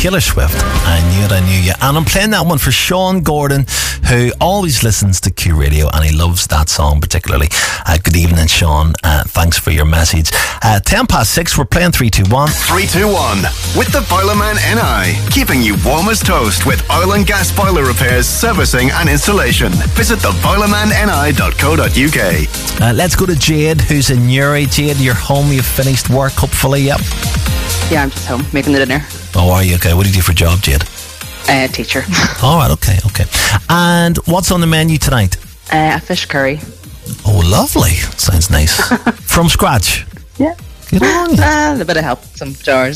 Taylor Swift. I Knew You. And I'm playing that one for Sean Gordon, who always listens to Q Radio and he loves that song particularly. Good evening, Sean. Thanks for your message. 6:10, we're playing 321. 321 with the Boilerman NI, keeping you warm as toast with oil and gas boiler repairs, servicing and installation. Visit theboilermanni.co.uk. Let's go to Jade, who's in Newry. Jade, you're home. You've finished work, hopefully. Yep. Yeah, I'm just home making the dinner. Oh, are you? Okay. What do you do for a job, Jade? Teacher. All right. Okay. And what's on the menu tonight? A fish curry. Oh, lovely. Sounds nice. From scratch? Yeah. Good on you. A bit of help, some jars.